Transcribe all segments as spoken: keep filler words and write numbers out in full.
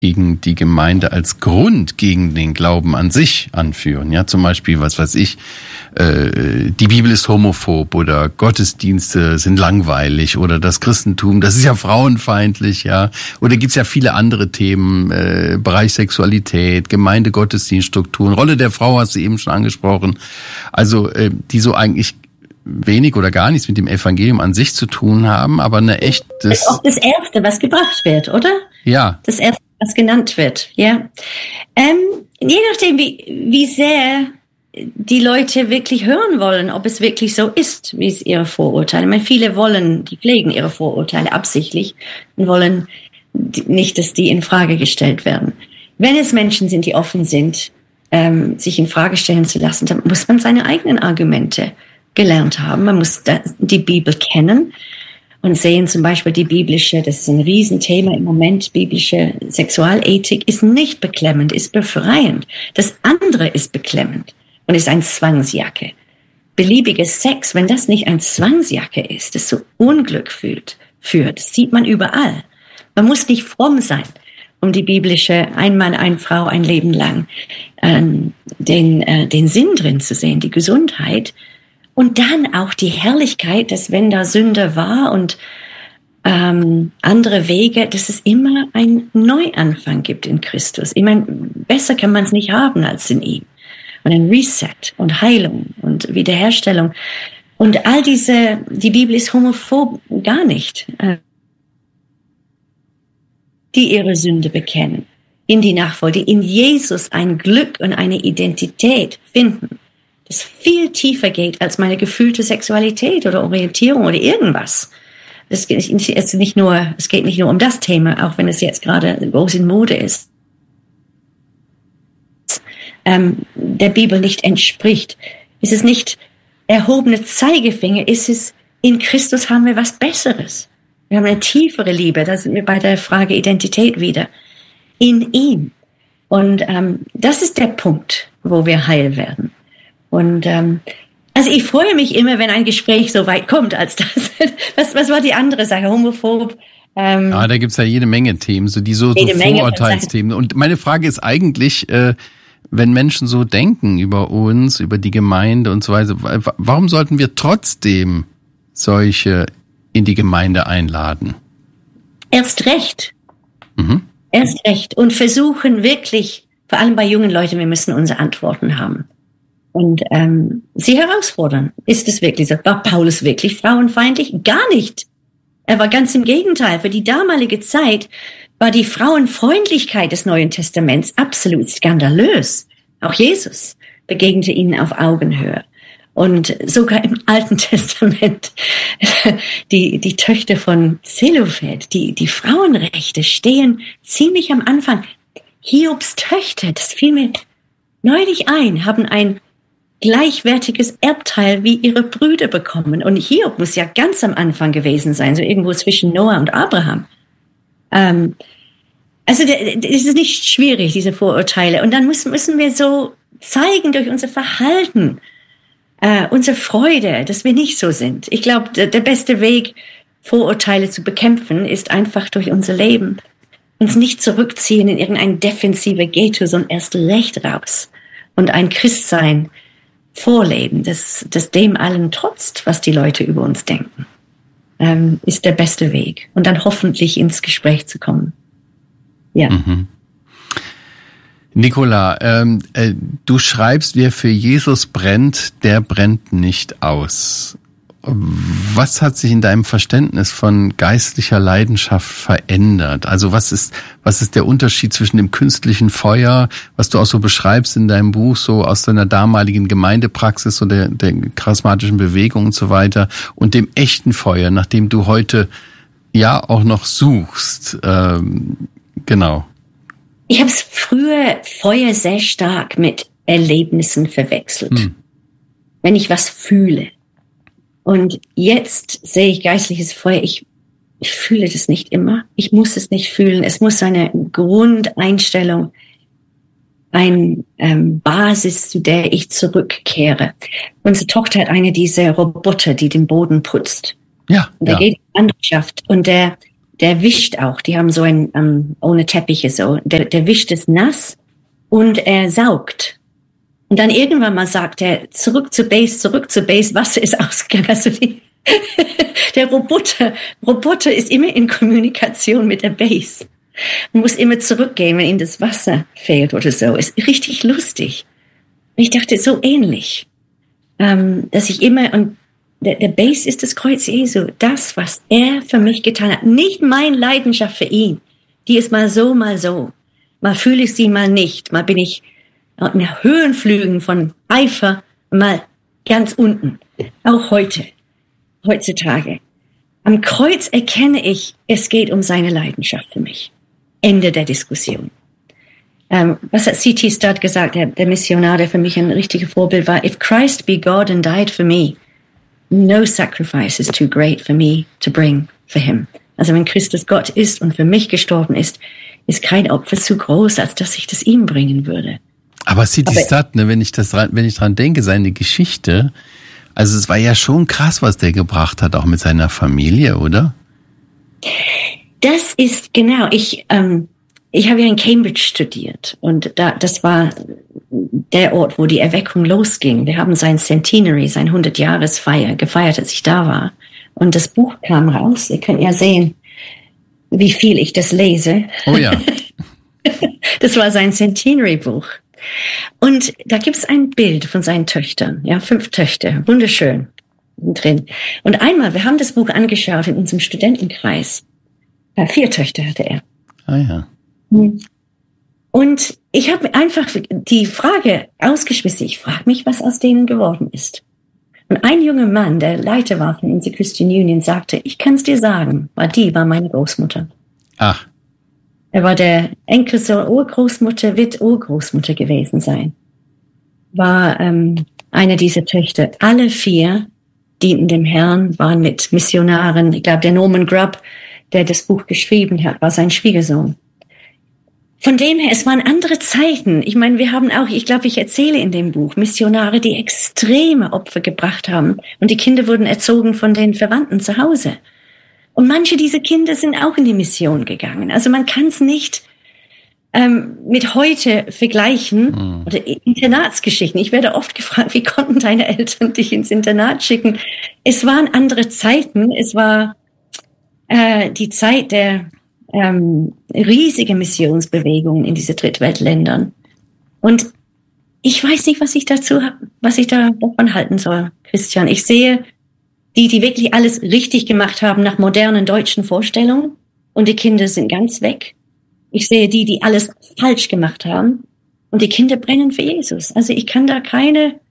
gegen die Gemeinde als Grund gegen den Glauben an sich anführen. Ja, zum Beispiel, was weiß ich, äh, die Bibel ist homophob oder Gottesdienste sind langweilig oder das Christentum, das ist ja frauenfeindlich, ja. Oder gibt's ja viele andere Themen, äh, Bereich Sexualität, Gemeinde, Gottesdienststrukturen, Rolle der Frau hast du eben schon angesprochen. Also, äh, die so eigentlich wenig oder gar nichts mit dem Evangelium an sich zu tun haben, aber eine echt... Das ist auch das Erste, was gebracht wird, oder? Ja. Das Erste, was genannt wird, ja. Ähm, je nachdem, wie, wie sehr die Leute wirklich hören wollen, ob es wirklich so ist, wie es ihre Vorurteile. Ich meine, viele wollen, die pflegen ihre Vorurteile absichtlich und wollen nicht, dass die in Frage gestellt werden. Wenn es Menschen sind, die offen sind, ähm, sich in Frage stellen zu lassen, dann muss man seine eigenen Argumente gelernt haben. Man muss die Bibel kennen und sehen zum Beispiel die biblische, das ist ein Riesenthema im Moment, biblische Sexualethik ist nicht beklemmend, ist befreiend. Das andere ist beklemmend und ist eine Zwangsjacke. Beliebiges Sex, wenn das nicht eine Zwangsjacke ist, das zu Unglück führt, führt, das sieht man überall. Man muss nicht fromm sein, um die biblische ein Mann, eine Frau, ein Leben lang ähm, den, äh, den Sinn drin zu sehen, die Gesundheit. Und dann auch die Herrlichkeit, dass wenn da Sünde war und ähm, andere Wege, dass es immer einen Neuanfang gibt in Christus. Ich meine, besser kann man es nicht haben als in ihm. Und ein Reset und Heilung und Wiederherstellung. Und all diese, die Bibel ist homophob gar nicht, äh, die ihre Sünde bekennen, in die Nachfolge, die in Jesus ein Glück und eine Identität finden. Das viel tiefer geht als meine gefühlte Sexualität oder Orientierung oder irgendwas. Es geht nicht, nicht nur, es geht nicht nur um das Thema, auch wenn es jetzt gerade groß in Mode ist, ähm, der Bibel nicht entspricht. Es ist nicht erhobene Zeigefinger, es ist, in Christus haben wir was Besseres. Wir haben eine tiefere Liebe, da sind wir bei der Frage Identität wieder. In ihm. Und ähm, das ist der Punkt, wo wir heil werden. Und ähm, also ich freue mich immer, wenn ein Gespräch so weit kommt als das. Was, was war die andere Sache? Homophob? Ähm, ja, da gibt's ja jede Menge Themen, so die so, so Vorurteilsthemen. Und meine Frage ist eigentlich, äh, wenn Menschen so denken über uns, über die Gemeinde und so weiter, warum sollten wir trotzdem solche in die Gemeinde einladen? Erst recht. Mhm. Erst recht. Und versuchen wirklich, vor allem bei jungen Leuten, wir müssen unsere Antworten haben. Und ähm, sie herausfordern. Ist es wirklich so? War Paulus wirklich frauenfeindlich? Gar nicht. Er war ganz im Gegenteil. Für die damalige Zeit war die Frauenfreundlichkeit des Neuen Testaments absolut skandalös. Auch Jesus begegnete ihnen auf Augenhöhe. Und sogar im Alten Testament, die, die Töchter von Zelophat, die, die Frauenrechte stehen ziemlich am Anfang. Hiobs Töchter, das fiel mir neulich ein, haben ein gleichwertiges Erbteil wie ihre Brüder bekommen. Und Hiob muss ja ganz am Anfang gewesen sein, so irgendwo zwischen Noah und Abraham. Ähm, also es ist nicht schwierig, diese Vorurteile. Und dann müssen, müssen wir so zeigen durch unser Verhalten, äh, unsere Freude, dass wir nicht so sind. Ich glaube, der, der beste Weg, Vorurteile zu bekämpfen, ist einfach durch unser Leben. Uns nicht zurückziehen in irgendein defensive Ghetto, sondern erst recht raus. Und ein Christsein vorleben, das, das dem allen trotzt, was die Leute über uns denken, ähm, ist der beste Weg. Und dann hoffentlich ins Gespräch zu kommen. Ja. Mhm. Nicola, ähm, äh, du schreibst, wer für Jesus brennt, der brennt nicht aus. Was hat sich in deinem Verständnis von geistlicher Leidenschaft verändert? Also was ist, was ist der Unterschied zwischen dem künstlichen Feuer, was du auch so beschreibst in deinem Buch, so aus deiner damaligen Gemeindepraxis oder der, der charismatischen Bewegung und so weiter, und dem echten Feuer, nach dem du heute ja auch noch suchst? Ähm, genau. Ich habe es früher Feuer sehr stark mit Erlebnissen verwechselt. Hm. Wenn ich was fühle. Und jetzt sehe ich geistliches Feuer. Ich, ich fühle das nicht immer. Ich muss es nicht fühlen. Es muss eine Grundeinstellung, eine ähm, Basis, zu der ich zurückkehre. Unsere Tochter hat eine dieser Roboter, die den Boden putzt. Ja. Und der ja. geht in die Landschaft und der, der wischt auch. Die haben so ein, ähm, ohne Teppiche so, der, der wischt es nass und er saugt. Und dann irgendwann mal sagt er, zurück zu Base, zurück zu Base, Wasser ist ausgegangen. Also die, der Roboter, Roboter ist immer in Kommunikation mit der Base. Man muss immer zurückgehen, wenn ihm das Wasser fehlt oder so. Ist richtig lustig. Und ich dachte, so ähnlich, ähm, dass ich immer, und der, der Base ist das Kreuz Jesu, das, was er für mich getan hat. Nicht meine Leidenschaft für ihn. Die ist mal so, mal so. Mal fühle ich sie, mal nicht. Mal bin ich in Höhenflügen von Eifer, mal ganz unten. Auch heute, heutzutage. Am Kreuz erkenne ich, es geht um seine Leidenschaft für mich. Ende der Diskussion. Ähm, was hat C T Studd gesagt, der, der Missionar, der für mich ein richtiges Vorbild war? If Christ be God and died for me, no sacrifice is too great for me to bring for him. Also wenn Christus Gott ist und für mich gestorben ist, ist kein Opfer zu groß, als dass ich das ihm bringen würde. Aber C T Studd, ne, wenn ich das, wenn ich dran denke, seine Geschichte, also es war ja schon krass, was der gebracht hat, auch mit seiner Familie, oder? Das ist genau. Ich, ähm, ich habe ja in Cambridge studiert und da, das war der Ort, wo die Erweckung losging. Wir haben sein Centenary, sein hundert-Jahres-Feier gefeiert, als ich da war. Und das Buch kam raus. Ihr könnt ja sehen, wie viel ich das lese. Oh ja. Das war sein Centenary-Buch. Und da gibt es ein Bild von seinen Töchtern, ja, fünf Töchter, wunderschön drin. Und einmal, wir haben das Buch angeschaut in unserem Studentenkreis. Ja, vier Töchter hatte er. Ah ja. Und ich habe einfach die Frage ausgeschmissen. Ich frage mich, was aus denen geworden ist. Und ein junger Mann, der Leiter war von unserer Christian Union, sagte, ich kann es dir sagen, weil die war meine Großmutter. Ach. Er war der Enkelsohn, Urgroßmutter, wird Urgroßmutter gewesen sein. War ähm, eine dieser Töchter. Alle vier dienten dem Herrn, waren mit Missionaren. Ich glaube, der Norman Grubb, der das Buch geschrieben hat, war sein Schwiegersohn. Von dem her, es waren andere Zeiten. Ich meine, wir haben auch, ich glaube, ich erzähle in dem Buch, Missionare, die extreme Opfer gebracht haben. Und die Kinder wurden erzogen von den Verwandten zu Hause. Und manche dieser Kinder sind auch in die Mission gegangen. Also man kann es nicht ähm, mit heute vergleichen. Mhm. Oder Internatsgeschichten. Ich werde oft gefragt, wie konnten deine Eltern dich ins Internat schicken? Es waren andere Zeiten. Es war äh, die Zeit der ähm, riesigen Missionsbewegungen in diese Drittweltländern. Und ich weiß nicht, was ich dazu hab, was ich da davon halten soll, Christian. Ich sehe die, die wirklich alles richtig gemacht haben nach modernen deutschen Vorstellungen und die Kinder sind ganz weg. Ich sehe die, die alles falsch gemacht haben und die Kinder brennen für Jesus. Also ich kann da keine,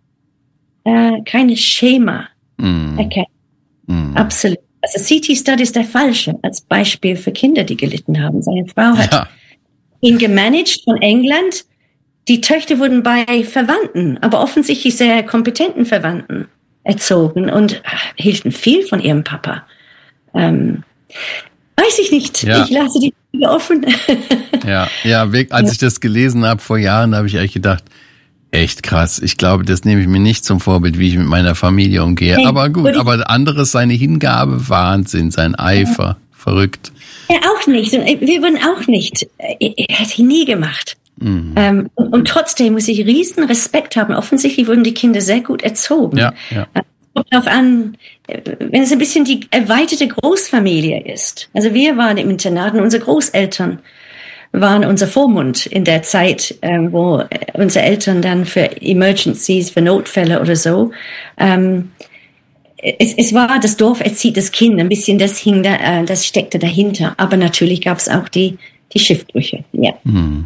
äh, keine Schema mm. erkennen. Mm. Absolut. Also C T Studd ist der Falsche als Beispiel für Kinder, die gelitten haben. Seine Frau hat ja. ihn gemanagt von England. Die Töchter wurden bei Verwandten, aber offensichtlich sehr kompetenten Verwandten erzogen und hielten viel von ihrem Papa. Ähm, weiß ich nicht. Ja. Ich lasse die Tür offen. ja, ja, als ich das gelesen habe vor Jahren, habe ich eigentlich gedacht, echt krass. Ich glaube, das nehme ich mir nicht zum Vorbild, wie ich mit meiner Familie umgehe. Hey, aber gut, aber anderes, seine Hingabe, Wahnsinn, sein Eifer, ja. verrückt. Ja, auch nicht. Wir wurden auch nicht. Er hat ihn nie gemacht. Mhm. Ähm, und, und trotzdem muss ich riesen Respekt haben. Offensichtlich wurden die Kinder sehr gut erzogen. Ja, ja. Äh, kommt darauf an, wenn es ein bisschen die erweiterte Großfamilie ist. Also wir waren im Internat und unsere Großeltern waren unser Vormund in der Zeit, ähm, wo unsere Eltern dann für Emergencies, für Notfälle oder so, ähm, es, es war, das Dorf erzieht das Kind, ein bisschen das hing da, äh, das steckte dahinter. Aber natürlich gab es auch die, die Schiffbrüche, ja. Hm.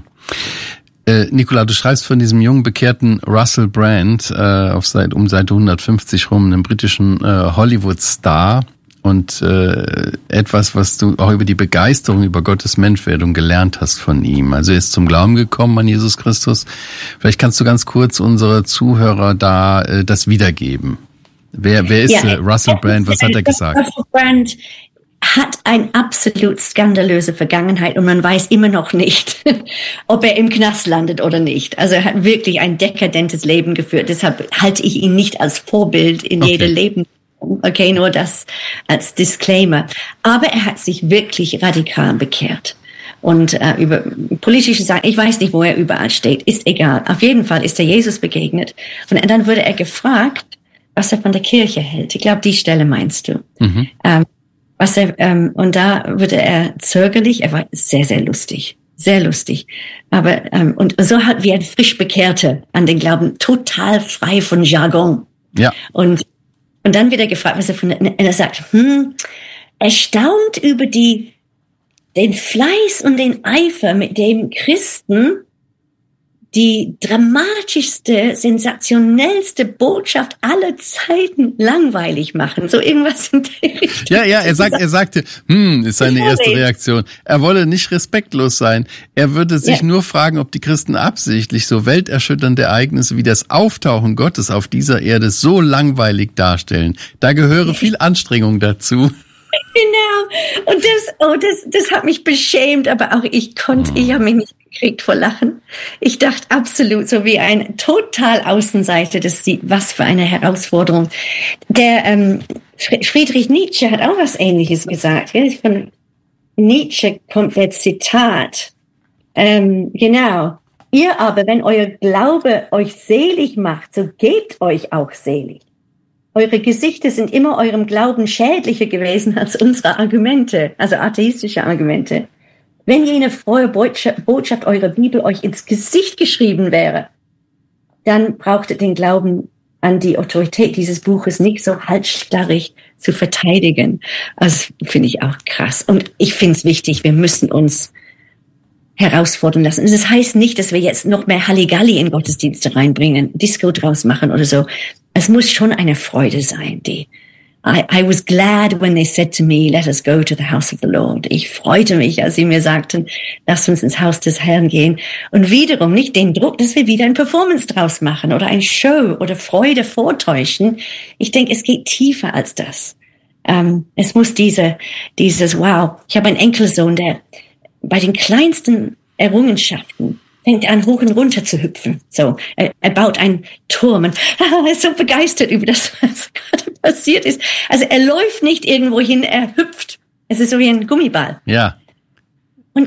Äh, Nicola, du schreibst von diesem jungen bekehrten Russell Brand äh, auf Seite, um Seite hundertfünfzig rum, einem britischen äh, Hollywood-Star und äh, etwas, was du auch über die Begeisterung über Gottes Menschwerdung gelernt hast von ihm. Also er ist zum Glauben gekommen an Jesus Christus. Vielleicht kannst du ganz kurz unsere Zuhörer da äh, das wiedergeben. Wer, wer ist ja, äh, Russell Brand? Was hat er gesagt? Russell Brand hat eine absolut skandalöse Vergangenheit und man weiß immer noch nicht, ob er im Knast landet oder nicht. Also er hat wirklich ein dekadentes Leben geführt. Deshalb halte ich ihn nicht als Vorbild in okay. jeder Leben. Okay, nur das als Disclaimer. Aber er hat sich wirklich radikal bekehrt. Und äh, über politische Sachen, ich weiß nicht, wo er überall steht, ist egal. Auf jeden Fall ist er Jesus begegnet. Und dann wurde er gefragt, was er von der Kirche hält. Ich glaube, die Stelle meinst du. Mhm. Ähm, was er, ähm, und da wurde er zögerlich, er war sehr, sehr lustig. Sehr lustig. Aber, ähm, und so halt wie ein frisch Bekehrter an den Glauben, total frei von Jargon. Ja. Und, und dann wird er gefragt, was er von, und er sagt, hm, erstaunt über die, den Fleiß und den Eifer, mit dem Christen die dramatischste, sensationellste Botschaft aller Zeiten langweilig machen. So irgendwas in der Richtung. Ja, ja, er sagt, er sagte, hm, ist seine erste Reaktion. Er wolle nicht respektlos sein. Er würde sich ja. nur fragen, ob die Christen absichtlich so welterschütternde Ereignisse wie das Auftauchen Gottes auf dieser Erde so langweilig darstellen. Da gehöre viel Anstrengung dazu. Genau. Und das, oh, das, das hat mich beschämt, aber auch ich konnte, ich habe mich nicht gekriegt vor Lachen. Ich dachte absolut, so wie ein total Außenseiter, das sieht, was für eine Herausforderung. Der ähm, Friedrich Nietzsche hat auch was Ähnliches gesagt. Gell? Von Nietzsche kommt der Zitat. Ähm, genau. Ihr aber, wenn euer Glaube euch selig macht, so gebt euch auch selig. Eure Gesichter sind immer eurem Glauben schädlicher gewesen als unsere Argumente, also atheistische Argumente. Wenn jene frohe Botschaft eurer Bibel euch ins Gesicht geschrieben wäre, dann braucht ihr den Glauben an die Autorität dieses Buches nicht so halsstarrig zu verteidigen. Also das finde ich auch krass. Und ich finde es wichtig, wir müssen uns herausfordern lassen. Und das heißt nicht, dass wir jetzt noch mehr Halligalli in Gottesdienste reinbringen, Disco draus machen oder so. Es muss schon eine Freude sein, die I, I was glad when they said to me, let us go to the house of the Lord. Ich freute mich, als sie mir sagten, lass uns ins Haus des Herrn gehen. Und wiederum nicht den Druck, dass wir wieder ein Performance draus machen oder ein Show oder Freude vortäuschen. Ich denke, es geht tiefer als das. Ähm, es muss diese, dieses, wow, ich habe einen Enkelsohn, der bei den kleinsten Errungenschaften fängt an, hoch und runter zu hüpfen. So, er, er baut einen Turm und er ist so begeistert über das, was gerade passiert ist. Also er läuft nicht irgendwo hin, er hüpft. Es ist so wie ein Gummiball. Ja. Und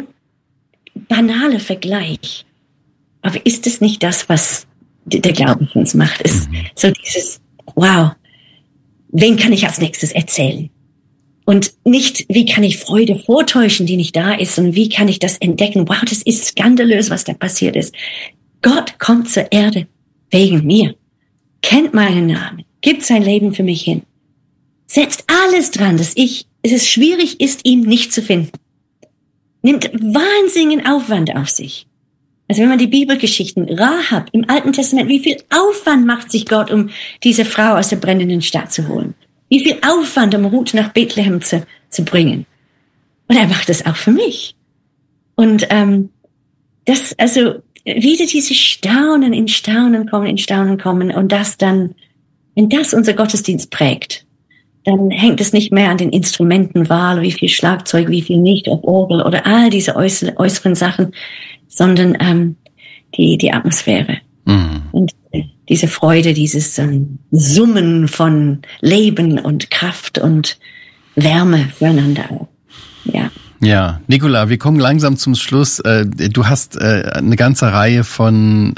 banaler Vergleich. Aber ist es nicht das, was der Glaube für uns macht? Ist mhm. so dieses, wow, wen kann ich als nächstes erzählen? Und nicht, wie kann ich Freude vortäuschen, die nicht da ist, und wie kann ich das entdecken? Wow, das ist skandalös, was da passiert ist. Gott kommt zur Erde wegen mir, kennt meinen Namen, gibt sein Leben für mich hin, setzt alles dran, dass ich, es ist schwierig ist, ihn nicht zu finden. Nimmt wahnsinnigen Aufwand auf sich. Also wenn man die Bibelgeschichten, Rahab im Alten Testament, wie viel Aufwand macht sich Gott, um diese Frau aus der brennenden Stadt zu holen? Wie viel Aufwand, um Ruth nach Bethlehem zu, zu bringen. Und er macht das auch für mich. Und ähm, das, also wieder diese Staunen in Staunen kommen, in Staunen kommen. Und das dann, wenn das unser Gottesdienst prägt, dann hängt es nicht mehr an den Instrumentenwahl, wie viel Schlagzeug, wie viel nicht, ob Orgel oder all diese äußeren, äußeren Sachen, sondern ähm, die, die Atmosphäre. Mhm. Und diese Freude, dieses ähm, Summen von Leben und Kraft und Wärme füreinander. Ja. Ja, Nicola, wir kommen langsam zum Schluss. Du hast eine ganze Reihe von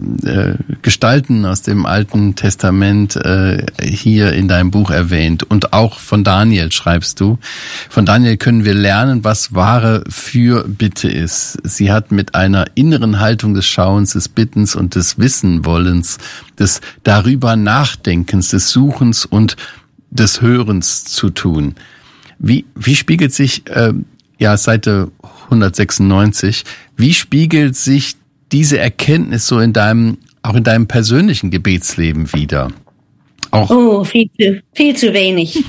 Gestalten aus dem Alten Testament hier in deinem Buch erwähnt. Und auch von Daniel schreibst du. Von Daniel können wir lernen, was wahre Fürbitte ist. Sie hat mit einer inneren Haltung des Schauens, des Bittens und des Wissenwollens, des darüber Nachdenkens, des Suchens und des Hörens zu tun. Wie, wie spiegelt sich, äh, ja, Seite hundertsechsundneunzig, wie spiegelt sich diese Erkenntnis so in deinem, auch in deinem persönlichen Gebetsleben wider? Auch oh, viel zu, viel zu wenig.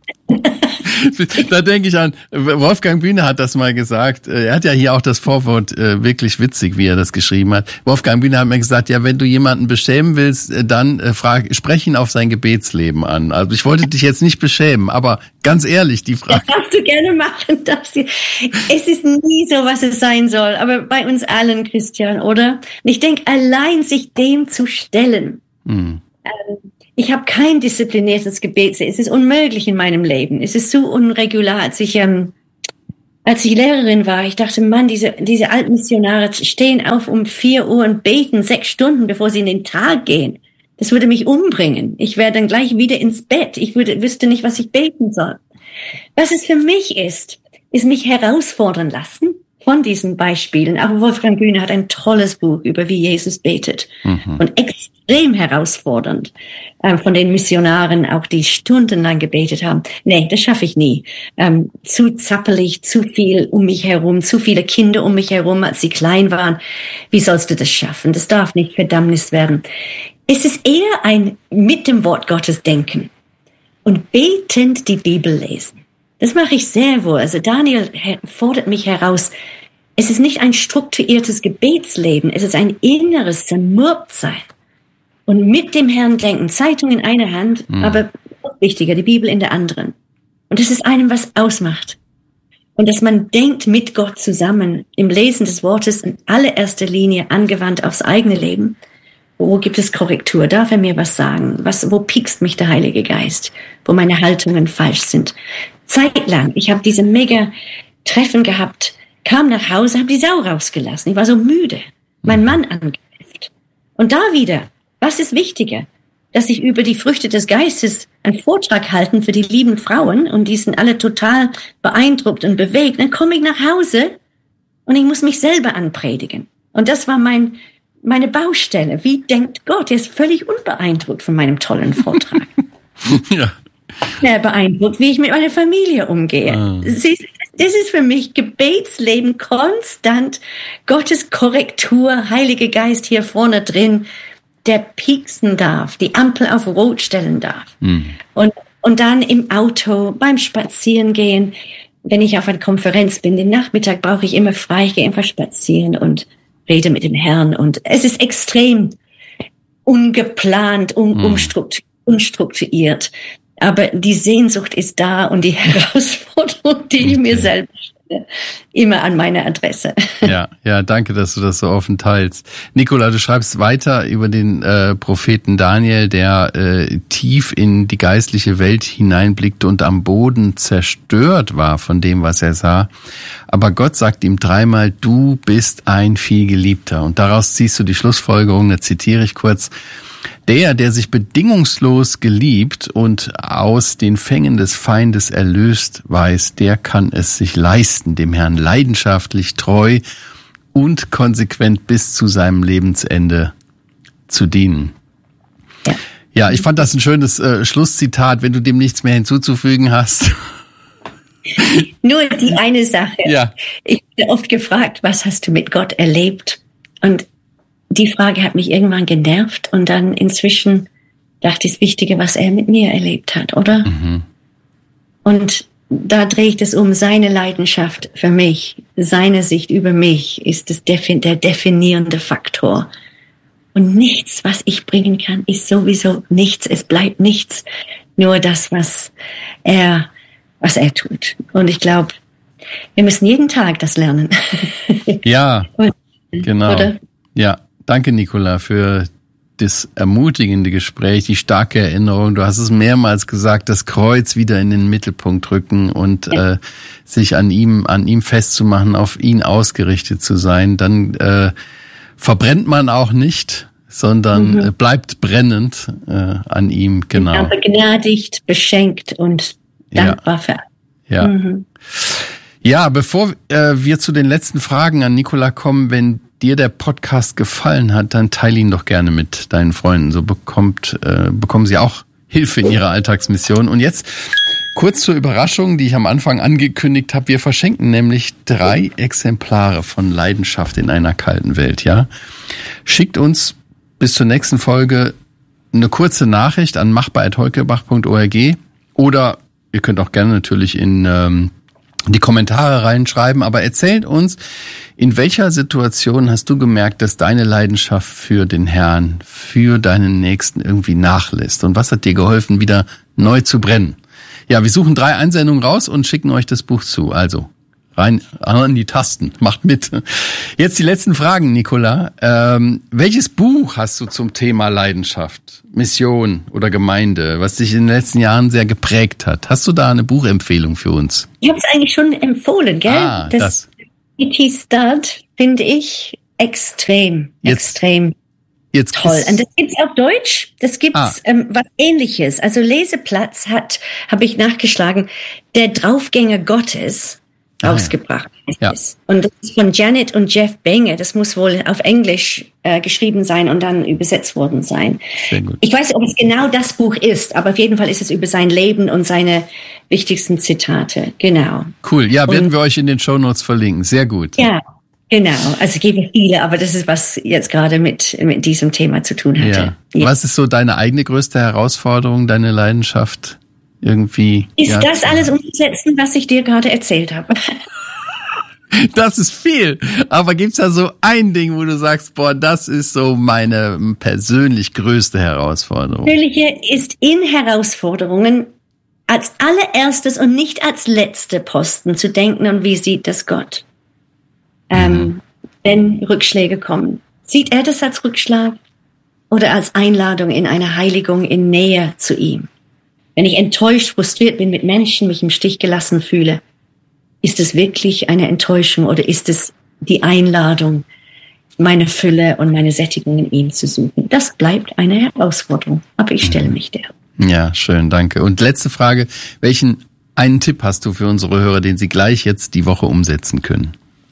Da denke ich an, Wolfgang Bühne hat das mal gesagt, er hat ja hier auch das Vorwort äh, wirklich witzig, wie er das geschrieben hat. Wolfgang Bühne hat mir gesagt, ja, wenn du jemanden beschämen willst, dann äh, frag, sprech ihn auf sein Gebetsleben an. Also ich wollte dich jetzt nicht beschämen, aber ganz ehrlich, die Frage... Das darfst du gerne machen. Darfst du. Es ist nie so, was es sein soll, aber bei uns allen, Christian, oder? Und ich denke, allein sich dem zu stellen, hm. ähm, ich habe kein diszipliniertes Gebet. Es ist unmöglich in meinem Leben. Es ist so unregular. Als ich, ähm, als ich Lehrerin war, ich dachte, Mann, diese, diese alten Missionare stehen auf um vier Uhr und beten sechs Stunden, bevor sie in den Tag gehen. Das würde mich umbringen. Ich wäre dann gleich wieder ins Bett. Ich würde, wüsste nicht, was ich beten soll. Was es für mich ist, ist mich herausfordern lassen von diesen Beispielen. Aber Wolfgang Bühne hat ein tolles Buch über wie Jesus betet. Mhm. Und extrem herausfordernd ähm, von den Missionaren, auch die stundenlang gebetet haben. Nee, das schaffe ich nie. Ähm, zu zappelig, zu viel um mich herum, zu viele Kinder um mich herum, als sie klein waren. Wie sollst du das schaffen? Das darf nicht Verdammnis werden. Es ist eher ein mit dem Wort Gottes denken und betend die Bibel lesen. Das mache ich sehr wohl. Also Daniel fordert mich heraus. Es ist nicht ein strukturiertes Gebetsleben. Es ist ein inneres Zermürbtsein. Und mit dem Herrn denken. Zeitung in einer Hand, mhm. aber wichtiger, die Bibel in der anderen. Und das ist einem, was ausmacht. Und dass man denkt mit Gott zusammen im Lesen des Wortes in allererster Linie angewandt aufs eigene Leben. Wo gibt es Korrektur? Darf er mir was sagen? Was, wo piekst mich der Heilige Geist? Wo meine Haltungen falsch sind? Zeitlang, ich habe diese mega Treffen gehabt, kam nach Hause, habe die Sau rausgelassen. Ich war so müde. Mein Mann angegriffen. Und da wieder, was ist wichtiger? Dass ich über die Früchte des Geistes einen Vortrag halten für die lieben Frauen und die sind alle total beeindruckt und bewegt. Dann komme ich nach Hause und ich muss mich selber anpredigen. Und das war mein meine Baustelle. Wie denkt Gott? Er ist völlig unbeeindruckt von meinem tollen Vortrag. Ja. Er beeindruckt, wie ich mit meiner Familie umgehe. Ah. Das ist für mich Gebetsleben konstant. Gottes Korrektur, Heiliger Geist hier vorne drin, der pieksen darf, die Ampel auf Rot stellen darf. Mhm. Und, und dann im Auto, beim Spazierengehen, wenn ich auf einer Konferenz bin, den Nachmittag brauche ich immer frei, ich gehe einfach spazieren und rede mit dem Herrn. Und es ist extrem ungeplant, un, mhm. unstrukturiert. Aber die Sehnsucht ist da und die Herausforderung, die ich mir selber stelle, immer an meiner Adresse. Ja, ja, danke, dass du das so offen teilst. Nicola, du schreibst weiter über den äh, Propheten Daniel, der äh, tief in die geistliche Welt hineinblickte und am Boden zerstört war von dem, was er sah. Aber Gott sagt ihm dreimal, du bist ein Vielgeliebter. Und daraus ziehst du die Schlussfolgerung, da zitiere ich kurz: Der, der sich bedingungslos geliebt und aus den Fängen des Feindes erlöst weiß, der kann es sich leisten, dem Herrn leidenschaftlich, treu und konsequent bis zu seinem Lebensende zu dienen. Ja, ja, ich fand das ein schönes äh, Schlusszitat, wenn du dem nichts mehr hinzuzufügen hast. Nur die eine Sache. Ja. Ich bin oft gefragt, was hast du mit Gott erlebt? Und die Frage hat mich irgendwann genervt und dann inzwischen dachte ich, das Wichtige, was er mit mir erlebt hat, oder? Mhm. Und da drehe ich das um, seine Leidenschaft für mich, seine Sicht über mich ist das Defin- der definierende Faktor. Und nichts, was ich bringen kann, ist sowieso nichts, es bleibt nichts, nur das, was er, was er tut. Und ich glaube, wir müssen jeden Tag das lernen. Ja, und, genau. Oder? Ja. Danke, Nicola, für das ermutigende Gespräch, die starke Erinnerung. Du hast es mehrmals gesagt, das Kreuz wieder in den Mittelpunkt rücken und ja. äh, sich an ihm, an ihm festzumachen, auf ihn ausgerichtet zu sein. Dann äh, verbrennt man auch nicht, sondern mhm. äh, bleibt brennend äh, an ihm. Genau. Ja, begnadigt, beschenkt und dankbar ja. für. Ja. Mhm. Ja, bevor äh, wir zu den letzten Fragen an Nicola kommen, wenn dir der Podcast gefallen hat, dann teile ihn doch gerne mit deinen Freunden. So bekommt, äh, bekommen sie auch Hilfe in ihrer Alltagsmission. Und jetzt kurz zur Überraschung, die ich am Anfang angekündigt habe. Wir verschenken nämlich drei Exemplare von Leidenschaft in einer kalten Welt. Ja, schickt uns bis zur nächsten Folge eine kurze Nachricht an machbar at heukebach punkt org oder ihr könnt auch gerne natürlich in ähm, die Kommentare reinschreiben, aber erzählt uns, in welcher Situation hast du gemerkt, dass deine Leidenschaft für den Herrn, für deinen Nächsten irgendwie nachlässt? Und was hat dir geholfen, wieder neu zu brennen? Ja, wir suchen drei Einsendungen raus und schicken euch das Buch zu. Also, rein an die Tasten, macht mit. Jetzt die letzten Fragen, Nicola. Ähm, welches Buch hast du zum Thema Leidenschaft, Mission oder Gemeinde, was dich in den letzten Jahren sehr geprägt hat? Hast du da eine Buchempfehlung für uns? Ich habe es eigentlich schon empfohlen, gell? Ah, das. das. E T Studd finde ich extrem, jetzt, extrem jetzt toll. Und das gibt's auf Deutsch. Das gibt's ah. ähm, was Ähnliches. Also Leseplatz hat, habe ich nachgeschlagen, der Draufgänger Gottes ah, rausgebracht. Ja. Ist. Und das ist von Janet und Jeff Benge. Das muss wohl auf Englisch äh, geschrieben sein und dann übersetzt worden sein. Sehr gut. Ich weiß nicht, ob es genau das Buch ist, aber auf jeden Fall ist es über sein Leben und seine wichtigsten Zitate. Genau. Cool. Ja, werden und, wir euch in den Shownotes verlinken. Sehr gut. Ja. Genau, also es gibt viele, aber das ist, was jetzt gerade mit, mit diesem Thema zu tun hatte. Ja. Ja. Was ist so deine eigene größte Herausforderung, deine Leidenschaft irgendwie? Ist ja, das alles umzusetzen, was ich dir gerade erzählt habe? Das ist viel, aber gibt's da so ein Ding, wo du sagst, boah, das ist so meine persönlich größte Herausforderung? Persönliche ist in Herausforderungen als allererstes und nicht als letzte Posten zu denken, und wie sieht das Gott? Ähm, mhm. Wenn Rückschläge kommen. Sieht er das als Rückschlag oder als Einladung in eine Heiligung, in Nähe zu ihm? Wenn ich enttäuscht, frustriert bin mit Menschen, mich im Stich gelassen fühle, ist es wirklich eine Enttäuschung oder ist es die Einladung, meine Fülle und meine Sättigung in ihm zu suchen? Das bleibt eine Herausforderung, aber ich stelle mich der. Ja, schön, danke. Und letzte Frage, welchen einen Tipp hast du für unsere Hörer, den sie gleich jetzt die Woche umsetzen können?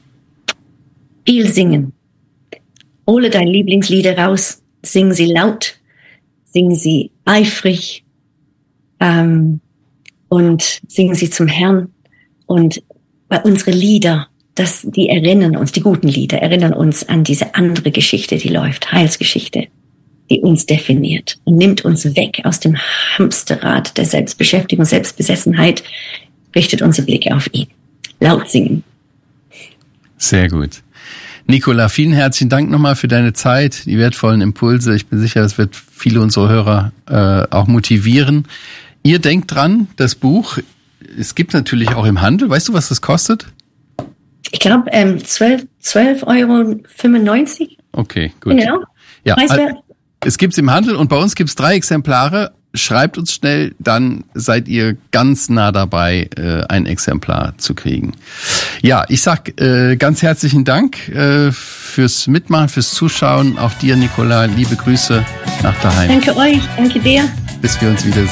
Viel singen. Hole deine Lieblingslieder raus, sing sie laut, sing sie eifrig ähm, und sing sie zum Herrn. Und bei unsere Lieder, das, die erinnern uns, die guten Lieder erinnern uns an diese andere Geschichte, die läuft, Heilsgeschichte, die uns definiert und nimmt uns weg aus dem Hamsterrad der Selbstbeschäftigung, Selbstbesessenheit, richtet unsere Blicke auf ihn. Laut singen. Sehr gut. Nicola, vielen herzlichen Dank nochmal für deine Zeit, die wertvollen Impulse. Ich bin sicher, es wird viele unserer Hörer äh, auch motivieren. Ihr denkt dran, das Buch, es gibt natürlich auch im Handel. Weißt du, was das kostet? Ich glaube, ähm, zwölf Euro fünfundneunzig. Okay, gut. Genau. Ja, es gibt's im Handel und bei uns gibt's drei Exemplare. Schreibt uns schnell, dann seid ihr ganz nah dabei, äh, ein Exemplar zu kriegen. Ja, ich sag äh, ganz herzlichen Dank äh, fürs Mitmachen, fürs Zuschauen. Auch dir, Nicola, liebe Grüße nach daheim. Danke euch, danke dir. Bis wir uns wiedersehen.